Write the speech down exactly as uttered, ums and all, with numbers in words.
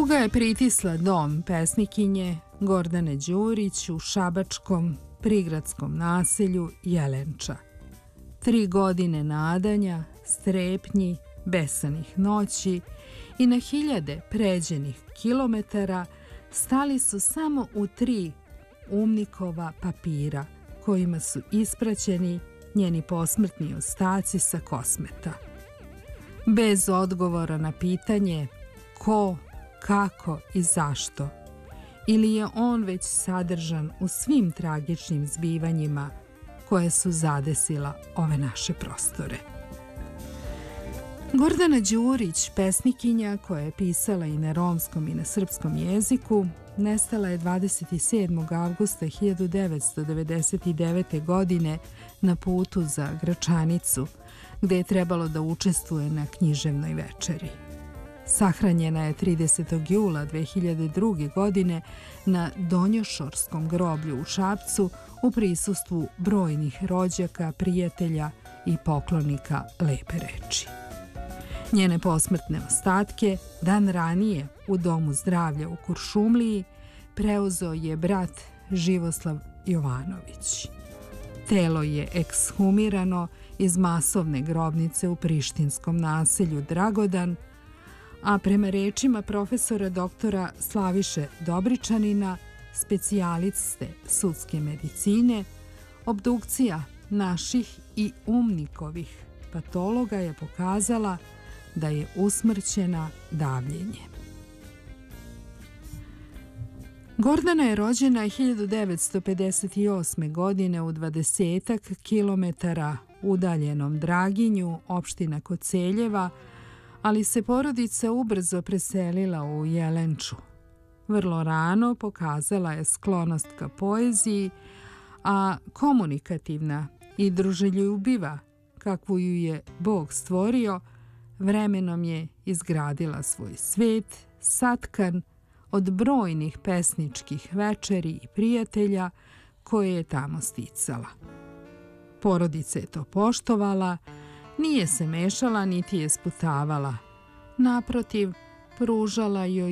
Tuga je pritisla dom pesnikinje Gordane Đurić u šabačkom prigradskom naselju Jelenča. Tri godine nadanja, strepnji, besanih noći i na hiljade pređenih kilometara stali su samo u tri umnikova papira kojima su ispraćeni njeni posmrtni ostaci sa Kosmeta. Bez odgovora na pitanje ko, kako i zašto, ili je on već sadržan u svim tragičnim zbivanjima koje su zadesila ove naše prostore. Gordana Đurić, pesnikinja koja je pisala i na romskom i na srpskom jeziku, nestala je dvadeset sedmog avgusta hiljadu devetsto devedeset devete. godine na putu za Gračanicu, gde je trebalo da učestvuje na književnoj večeri. Sahranjena je tridesetog jula dve hiljade druge. godine na Donjošorskom groblju u Šapcu u prisustvu brojnih rođaka, prijatelja i poklonika lepe reči. Njene posmrtne ostatke dan ranije u Domu zdravlja u Kuršumliji preuzeo je brat Živoslav Jovanović. Telo je ekshumirano iz masovne grobnice u prištinskom naselju Dragodan, a prema rečima profesora doktora Slaviše Dobričanina, specijaliste sudske medicine, obdukcija naših i umnikovih patologa je pokazala da je usmrćena davljenjem. Gordana je rođena hiljadu devetsto pedeset osme. godine u dvadesetak kilometara udaljenom Draginju, opština Koceljeva, ali se porodica ubrzo preselila u Jelenču. Vrlo rano pokazala je sklonost ka poeziji, a komunikativna i druželjubiva, kakvu ju je Bog stvorio, vremenom je izgradila svoj svet, satkan od brojnih pesničkih večeri i prijatelja koje je tamo sticala. Porodica je to poštovala, nije se mešala niti je sputavala. Naprotiv, pružala joj